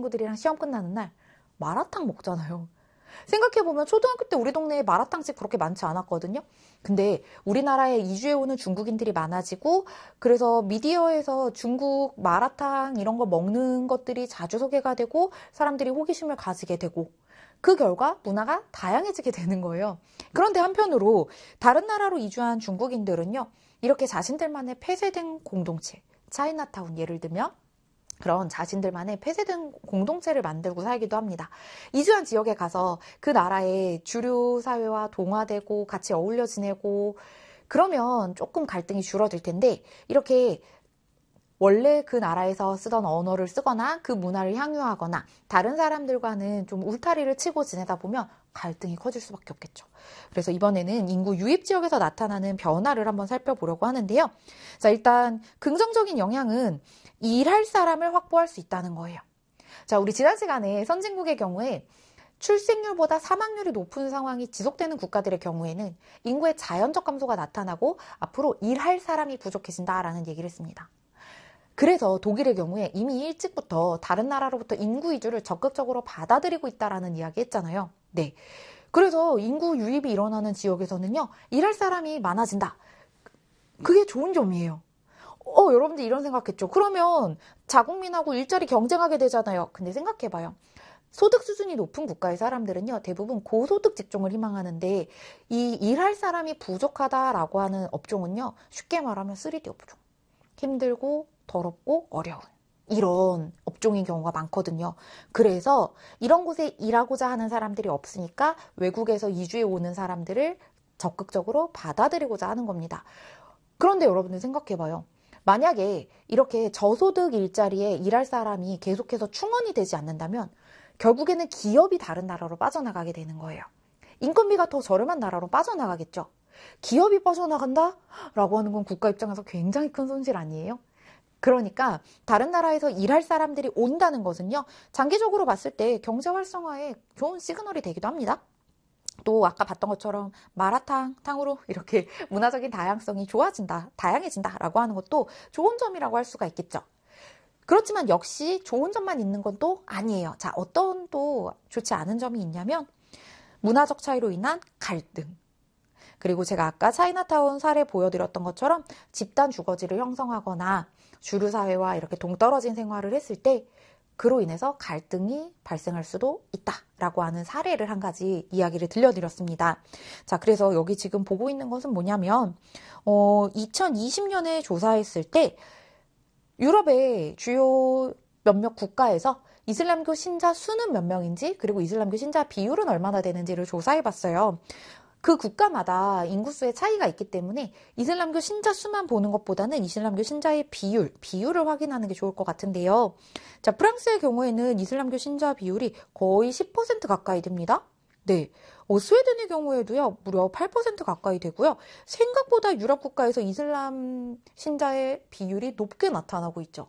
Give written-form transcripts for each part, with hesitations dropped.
친구들이랑 시험 끝나는 날 마라탕 먹잖아요. 생각해보면 초등학교 때 우리 동네에 마라탕집 그렇게 많지 않았거든요. 근데 우리나라에 이주해 오는 중국인들이 많아지고 그래서 미디어에서 중국 마라탕 이런 거 먹는 것들이 자주 소개가 되고 사람들이 호기심을 가지게 되고 그 결과 문화가 다양해지게 되는 거예요. 그런데 한편으로 다른 나라로 이주한 중국인들은요. 이렇게 자신들만의 폐쇄된 공동체, 차이나타운 예를 들면 그런 자신들만의 폐쇄된 공동체를 만들고 살기도 합니다. 이주한 지역에 가서 그 나라의 주류 사회와 동화되고 같이 어울려 지내고 그러면 조금 갈등이 줄어들 텐데 이렇게 원래 그 나라에서 쓰던 언어를 쓰거나 그 문화를 향유하거나 다른 사람들과는 좀 울타리를 치고 지내다 보면 갈등이 커질 수밖에 없겠죠. 그래서 이번에는 인구 유입 지역에서 나타나는 변화를 한번 살펴보려고 하는데요. 자, 일단 긍정적인 영향은 일할 사람을 확보할 수 있다는 거예요. 자, 우리 지난 시간에 선진국의 경우에 출생률보다 사망률이 높은 상황이 지속되는 국가들의 경우에는 인구의 자연적 감소가 나타나고 앞으로 일할 사람이 부족해진다라는 얘기를 했습니다. 그래서 독일의 경우에 이미 일찍부터 다른 나라로부터 인구 이주를 적극적으로 받아들이고 있다라는 이야기 했잖아요. 네. 그래서 인구 유입이 일어나는 지역에서는요, 일할 사람이 많아진다. 그게 좋은 점이에요. 여러분들 이런 생각했죠. 그러면 자국민하고 일자리 경쟁하게 되잖아요. 근데 생각해봐요. 소득 수준이 높은 국가의 사람들은요, 대부분 고소득 직종을 희망하는데 이 일할 사람이 부족하다라고 하는 업종은요, 쉽게 말하면 3D 업종. 힘들고 더럽고 어려운 이런 업종인 경우가 많거든요. 그래서 이런 곳에 일하고자 하는 사람들이 없으니까 외국에서 이주해 오는 사람들을 적극적으로 받아들이고자 하는 겁니다. 그런데 여러분들 생각해봐요. 만약에 이렇게 저소득 일자리에 일할 사람이 계속해서 충원이 되지 않는다면 결국에는 기업이 다른 나라로 빠져나가게 되는 거예요. 인건비가 더 저렴한 나라로 빠져나가겠죠. 기업이 빠져나간다? 라고 하는 건 국가 입장에서 굉장히 큰 손실 아니에요? 그러니까 다른 나라에서 일할 사람들이 온다는 것은요. 장기적으로 봤을 때 경제 활성화에 좋은 시그널이 되기도 합니다. 또 아까 봤던 것처럼 마라탕으로 이렇게 문화적인 다양성이 좋아진다, 다양해진다 라고 하는 것도 좋은 점이라고 할 수가 있겠죠. 그렇지만 역시 좋은 점만 있는 건 또 아니에요. 자, 어떤 또 좋지 않은 점이 있냐면 문화적 차이로 인한 갈등. 그리고 제가 아까 차이나타운 사례 보여드렸던 것처럼 집단 주거지를 형성하거나 주류사회와 이렇게 동떨어진 생활을 했을 때 그로 인해서 갈등이 발생할 수도 있다라고 하는 사례를 한 가지 이야기를 들려드렸습니다. 자, 그래서 여기 지금 보고 있는 것은 뭐냐면 2020년에 조사했을 때 유럽의 주요 몇몇 국가에서 이슬람교 신자 수는 몇 명인지 그리고 이슬람교 신자 비율은 얼마나 되는지를 조사해봤어요. 그 국가마다 인구수의 차이가 있기 때문에 이슬람교 신자 수만 보는 것보다는 이슬람교 신자의 비율을 확인하는 게 좋을 것 같은데요. 자, 프랑스의 경우에는 이슬람교 신자 비율이 거의 10% 가까이 됩니다. 네. 스웨덴의 경우에도요, 무려 8% 가까이 되고요. 생각보다 유럽 국가에서 이슬람 신자의 비율이 높게 나타나고 있죠.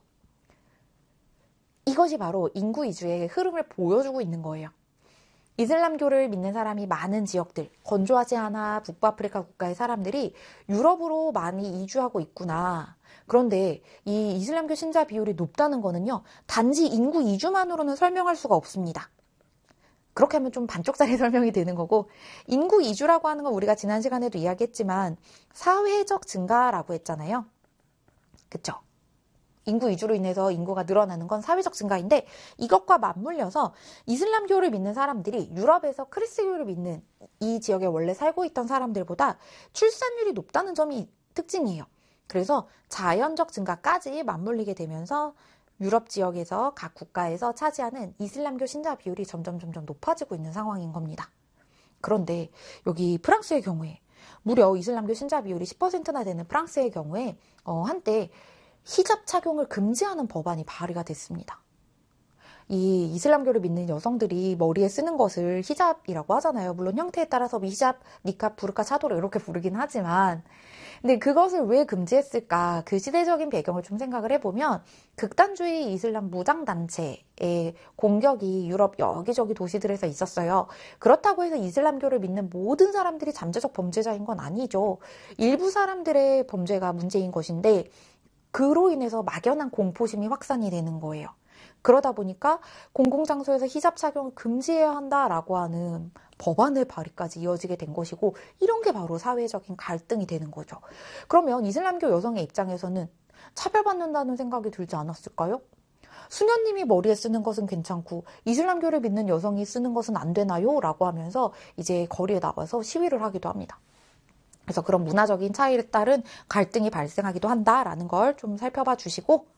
이것이 바로 인구 이주의 흐름을 보여주고 있는 거예요. 이슬람교를 믿는 사람이 많은 지역들, 건조하지 않아 북부아프리카 국가의 사람들이 유럽으로 많이 이주하고 있구나. 그런데 이 이슬람교 신자 비율이 높다는 거는요, 단지 인구 이주만으로는 설명할 수가 없습니다. 그렇게 하면 좀 반쪽짜리 설명이 되는 거고, 인구 이주라고 하는 건 우리가 지난 시간에도 이야기했지만 사회적 증가라고 했잖아요. 그쵸? 인구 이주로 인해서 인구가 늘어나는 건 사회적 증가인데 이것과 맞물려서 이슬람교를 믿는 사람들이 유럽에서 크리스교를 믿는 이 지역에 원래 살고 있던 사람들보다 출산율이 높다는 점이 특징이에요. 그래서 자연적 증가까지 맞물리게 되면서 유럽 지역에서 각 국가에서 차지하는 이슬람교 신자 비율이 점점 높아지고 있는 상황인 겁니다. 그런데 여기 프랑스의 경우에 무려 이슬람교 신자 비율이 10%나 되는 프랑스의 경우에 한때 히잡 착용을 금지하는 법안이 발의가 됐습니다. 이 이슬람교를 믿는 여성들이 머리에 쓰는 것을 히잡이라고 하잖아요. 물론 형태에 따라서 히잡, 니캅, 부르카, 차도르 이렇게 부르긴 하지만 근데 그것을 왜 금지했을까? 그 시대적인 배경을 좀 생각을 해보면 극단주의 이슬람 무장단체의 공격이 유럽 여기저기 도시들에서 있었어요. 그렇다고 해서 이슬람교를 믿는 모든 사람들이 잠재적 범죄자인 건 아니죠. 일부 사람들의 범죄가 문제인 것인데 그로 인해서 막연한 공포심이 확산이 되는 거예요. 그러다 보니까 공공장소에서 히잡 착용을 금지해야 한다라고 하는 법안의 발의까지 이어지게 된 것이고, 이런 게 바로 사회적인 갈등이 되는 거죠. 그러면 이슬람교 여성의 입장에서는 차별받는다는 생각이 들지 않았을까요? 수녀님이 머리에 쓰는 것은 괜찮고 이슬람교를 믿는 여성이 쓰는 것은 안 되나요? 라고 하면서 이제 거리에 나와서 시위를 하기도 합니다. 그래서 그런 문화적인 차이에 따른 갈등이 발생하기도 한다라는 걸 좀 살펴봐 주시고,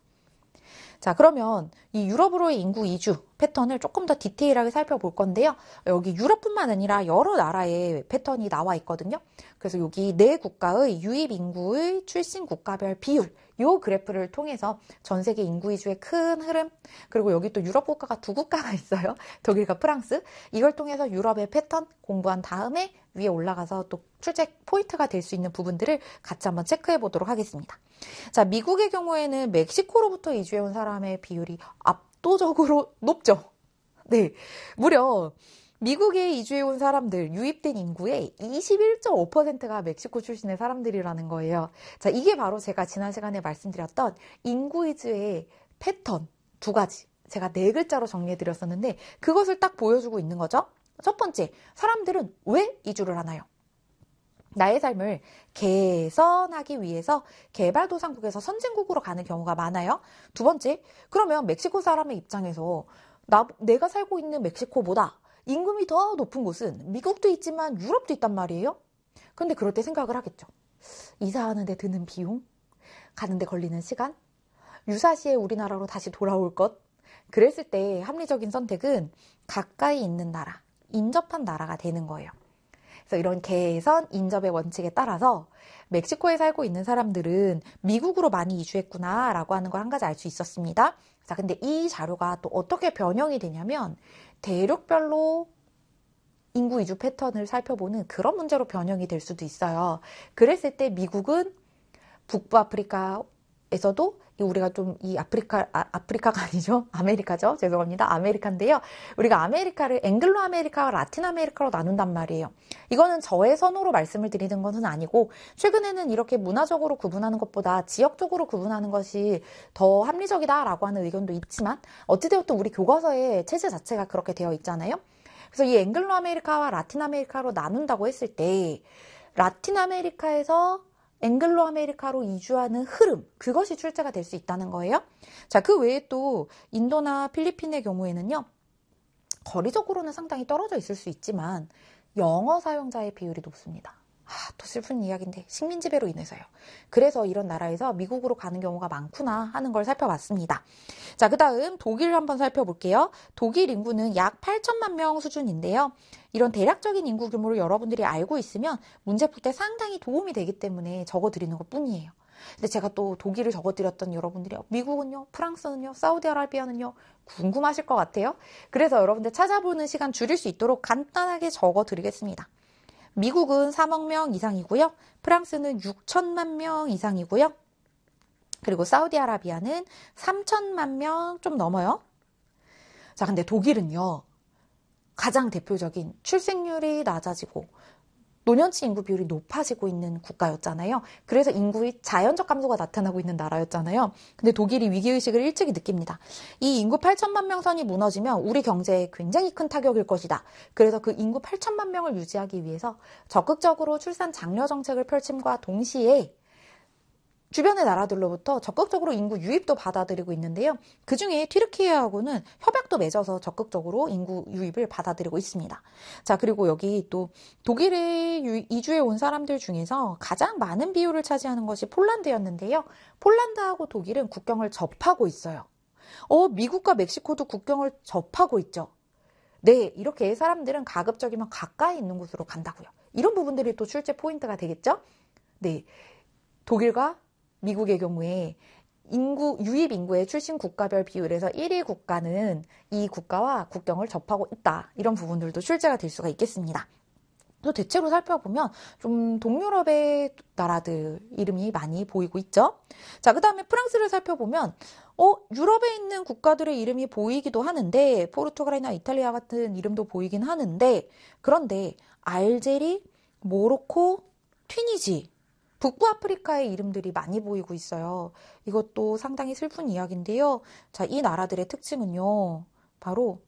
자, 그러면 이 유럽으로의 인구 이주 패턴을 조금 더 디테일하게 살펴볼 건데요. 여기 유럽뿐만 아니라 여러 나라의 패턴이 나와 있거든요. 그래서 여기 네 국가의 유입 인구의 출신 국가별 비율, 요 그래프를 통해서 전 세계 인구 이주의 큰 흐름, 그리고 여기 또 유럽 국가가 두 국가가 있어요. 독일과 프랑스. 이걸 통해서 유럽의 패턴 공부한 다음에 위에 올라가서 또 출제 포인트가 될 수 있는 부분들을 같이 한번 체크해 보도록 하겠습니다. 자, 미국의 경우에는 멕시코로부터 이주해온 사람의 비율이 압도적으로 높죠. 네, 무려 미국에 이주해온 사람들, 유입된 인구의 21.5%가 멕시코 출신의 사람들이라는 거예요. 자, 이게 바로 제가 지난 시간에 말씀드렸던 인구 이주의 패턴 두 가지. 제가 네 글자로 정리해드렸었는데 그것을 딱 보여주고 있는 거죠. 첫 번째, 사람들은 왜 이주를 하나요? 나의 삶을 개선하기 위해서 개발도상국에서 선진국으로 가는 경우가 많아요. 두 번째, 그러면 멕시코 사람의 입장에서 내가 살고 있는 멕시코보다 임금이 더 높은 곳은 미국도 있지만 유럽도 있단 말이에요. 그런데 그럴 때 생각을 하겠죠. 이사하는데 드는 비용, 가는데 걸리는 시간, 유사시에 우리나라로 다시 돌아올 것. 그랬을 때 합리적인 선택은 가까이 있는 나라, 인접한 나라가 되는 거예요. 그래서 이런 개선, 인접의 원칙에 따라서 멕시코에 살고 있는 사람들은 미국으로 많이 이주했구나 라고 하는 걸 한 가지 알 수 있었습니다. 자, 근데 이 자료가 또 어떻게 변형이 되냐면 대륙별로 인구 이주 패턴을 살펴보는 그런 문제로 변형이 될 수도 있어요. 그랬을 때 미국은 북부 아프리카에서도 우리가 좀 이 아프리카가 아니죠. 아메리카죠. 죄송합니다. 아메리카인데요. 우리가 아메리카를 앵글로 아메리카와 라틴 아메리카로 나눈단 말이에요. 이거는 저의 선호로 말씀을 드리는 것은 아니고 최근에는 이렇게 문화적으로 구분하는 것보다 지역적으로 구분하는 것이 더 합리적이다라고 하는 의견도 있지만 어찌되었든 우리 교과서의 체제 자체가 그렇게 되어 있잖아요. 그래서 이 앵글로 아메리카와 라틴 아메리카로 나눈다고 했을 때 라틴 아메리카에서 앵글로 아메리카로 이주하는 흐름, 그것이 출제가 될 수 있다는 거예요. 자, 그 외에 또 인도나 필리핀의 경우에는요, 거리적으로는 상당히 떨어져 있을 수 있지만 영어 사용자의 비율이 높습니다. 또 슬픈 이야기인데 식민지배로 인해서요. 그래서 이런 나라에서 미국으로 가는 경우가 많구나 하는 걸 살펴봤습니다. 자, 그 다음 독일 한번 살펴볼게요. 독일 인구는 약 8천만 명 수준인데요. 이런 대략적인 인구 규모를 여러분들이 알고 있으면 문제 풀 때 상당히 도움이 되기 때문에 적어드리는 것 뿐이에요. 근데 제가 또 독일을 적어드렸던 여러분들이 미국은요, 프랑스는요, 사우디아라비아는요, 궁금하실 것 같아요. 그래서 여러분들 찾아보는 시간 줄일 수 있도록 간단하게 적어드리겠습니다. 미국은 3억 명 이상이고요. 프랑스는 6천만 명 이상이고요. 그리고 사우디아라비아는 3천만 명 좀 넘어요. 자, 근데 독일은요, 가장 대표적인 출생률이 낮아지고 노년층 인구 비율이 높아지고 있는 국가였잖아요. 그래서 인구의 자연적 감소가 나타나고 있는 나라였잖아요. 근데 독일이 위기의식을 일찍이 느낍니다. 이 인구 8천만 명 선이 무너지면 우리 경제에 굉장히 큰 타격일 것이다. 그래서 그 인구 8천만 명을 유지하기 위해서 적극적으로 출산 장려 정책을 펼침과 동시에 주변의 나라들로부터 적극적으로 인구 유입도 받아들이고 있는데요. 그중에 튀르키예하고는 협약도 맺어서 적극적으로 인구 유입을 받아들이고 있습니다. 자, 그리고 여기 또 독일에 이주해 온 사람들 중에서 가장 많은 비율을 차지하는 것이 폴란드였는데요. 폴란드하고 독일은 국경을 접하고 있어요. 미국과 멕시코도 국경을 접하고 있죠. 네, 이렇게 사람들은 가급적이면 가까이 있는 곳으로 간다고요. 이런 부분들이 또 출제 포인트가 되겠죠? 네, 독일과 미국의 경우에 유입 인구의 출신 국가별 비율에서 1위 국가는 이 국가와 국경을 접하고 있다. 이런 부분들도 출제가 될 수가 있겠습니다. 또 대체로 살펴보면 좀 동유럽의 나라들 이름이 많이 보이고 있죠. 자, 그 다음에 프랑스를 살펴보면 유럽에 있는 국가들의 이름이 보이기도 하는데 포르투갈이나 이탈리아 같은 이름도 보이긴 하는데 그런데 알제리, 모로코, 튀니지 북부 아프리카의 이름들이 많이 보이고 있어요. 이것도 상당히 슬픈 이야기인데요. 자, 이 나라들의 특징은요. 바로